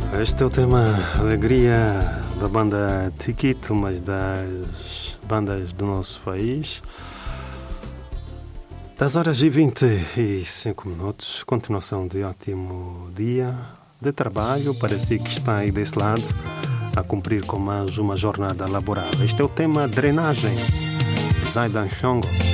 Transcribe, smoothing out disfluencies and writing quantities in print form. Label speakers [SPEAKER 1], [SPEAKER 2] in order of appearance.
[SPEAKER 1] Este é o tema Alegria da banda Tiquito, mas das bandas do nosso país. 10h25, continuação de ótimo dia de trabalho. Parece que está aí desse lado a cumprir com mais uma jornada laboral. Este é o tema Drenagem, Zaidan Chongo.